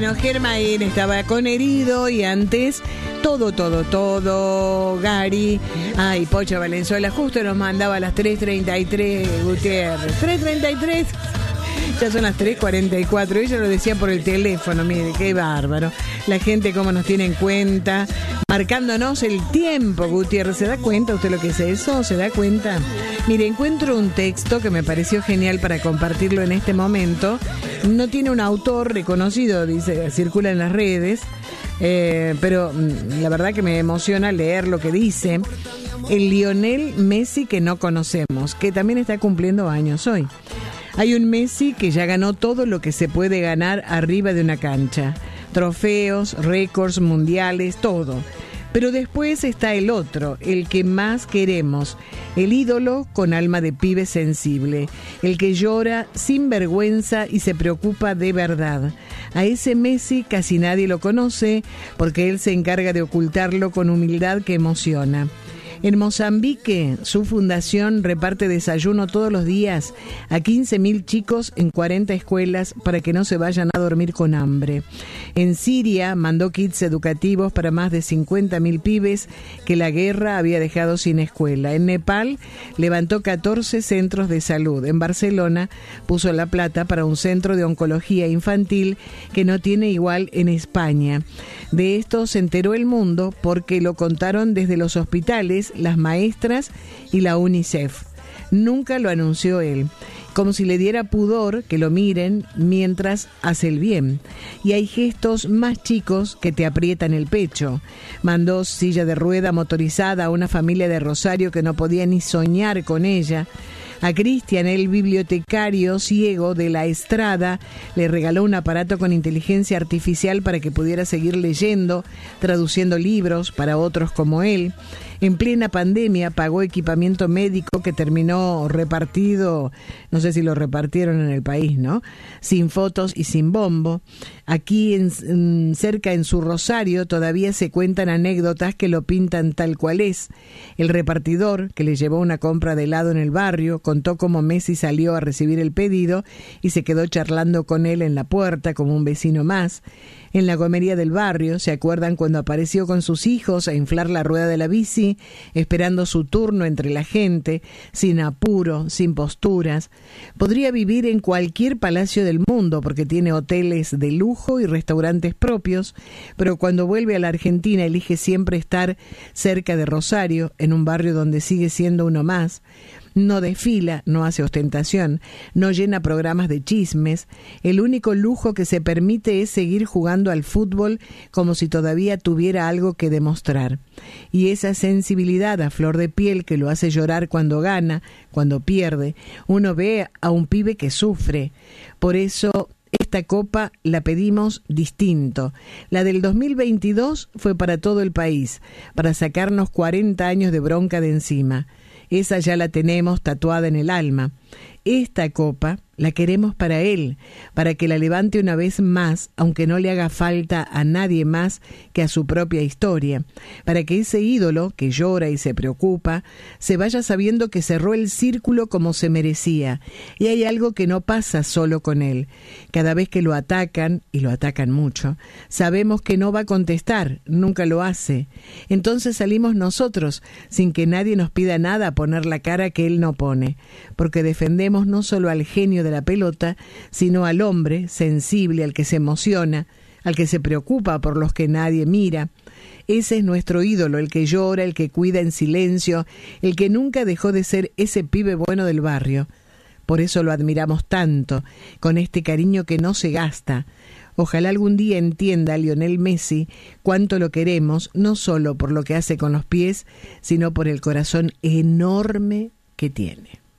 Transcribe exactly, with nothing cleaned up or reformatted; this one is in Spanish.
Bueno, Germain estaba con herido y antes todo, todo, todo, Gary. Ay, Pocha Valenzuela justo nos mandaba a las tres treinta y tres, Gutiérrez. tres treinta y tres. Ya son las tres cuarenta y cuatro. Ella lo decía por el teléfono, mire, qué bárbaro. La gente cómo nos tiene en cuenta, marcándonos el tiempo, Gutiérrez. ¿Se da cuenta usted lo que es eso? ¿Se da cuenta? Mire, encuentro un texto que me pareció genial para compartirlo en este momento. No tiene un autor reconocido, dice, circula en las redes, eh, pero la verdad que me emociona leer lo que dice. El Lionel Messi que no conocemos, que también está cumpliendo años hoy. Hay un Messi que ya ganó todo lo que se puede ganar arriba de una cancha. Trofeos, récords mundiales, todo. Pero después está el otro, el que más queremos, el ídolo con alma de pibe sensible, el que llora sin vergüenza y se preocupa de verdad. A ese Messi casi nadie lo conoce porque él se encarga de ocultarlo con humildad que emociona. En Mozambique, su fundación reparte desayuno todos los días a quince mil chicos en cuarenta escuelas para que no se vayan a dormir con hambre. En Siria, mandó kits educativos para más de cincuenta mil pibes que la guerra había dejado sin escuela. En Nepal, levantó catorce centros de salud. En Barcelona, puso la plata para un centro de oncología infantil que no tiene igual en España. De esto se enteró el mundo porque lo contaron desde los hospitales, las maestras y la UNICEF. Nunca lo anunció él, como si le diera pudor que lo miren mientras hace el bien. Y hay gestos más chicos que te aprietan el pecho. Mandó silla de rueda motorizada a una familia de Rosario que no podía ni soñar con ella. A Cristian, el bibliotecario ciego de La Estrada, le regaló un aparato con inteligencia artificial para que pudiera seguir leyendo, traduciendo libros para otros como él. En plena pandemia pagó equipamiento médico que terminó repartido, no sé si lo repartieron en el país, ¿no? Sin fotos y sin bombo. Aquí en, en, cerca en su Rosario todavía se cuentan anécdotas que lo pintan tal cual es. El repartidor, que le llevó una compra de helado en el barrio, contó cómo Messi salió a recibir el pedido y se quedó charlando con él en la puerta como un vecino más. En la gomería del barrio, ¿se acuerdan cuando apareció con sus hijos a inflar la rueda de la bici, esperando su turno entre la gente, sin apuro, sin posturas? Podría vivir en cualquier palacio del mundo porque tiene hoteles de lujo y restaurantes propios, pero cuando vuelve a la Argentina elige siempre estar cerca de Rosario, en un barrio donde sigue siendo uno más. No desfila, no hace ostentación, no llena programas de chismes. El único lujo que se permite es seguir jugando al fútbol como si todavía tuviera algo que demostrar. Y esa sensibilidad a flor de piel que lo hace llorar cuando gana, cuando pierde, uno ve a un pibe que sufre. Por eso esta copa la pedimos distinto. La del dos mil veintidós fue para todo el país, para sacarnos cuarenta años de bronca de encima. Esa ya la tenemos tatuada en el alma. Esta copa la queremos para él, para que la levante una vez más, aunque no le haga falta a nadie más que a su propia historia, para que ese ídolo que llora y se preocupa se vaya sabiendo que cerró el círculo como se merecía. Y hay algo que no pasa solo con él. Cada vez que lo atacan, y lo atacan mucho, sabemos que no va a contestar, nunca lo hace. Entonces salimos nosotros, sin que nadie nos pida nada, a poner la cara que él no pone, porque defendemos no solo al genio de la pelota, sino al hombre sensible, al que se emociona, al que se preocupa por los que nadie mira. Ese es nuestro ídolo, el que llora, el que cuida en silencio, el que nunca dejó de ser ese pibe bueno del barrio. Por eso lo admiramos tanto, con este cariño que no se gasta. Ojalá algún día entienda a Lionel Messi cuánto lo queremos, no solo por lo que hace con los pies, sino por el corazón enorme que tiene.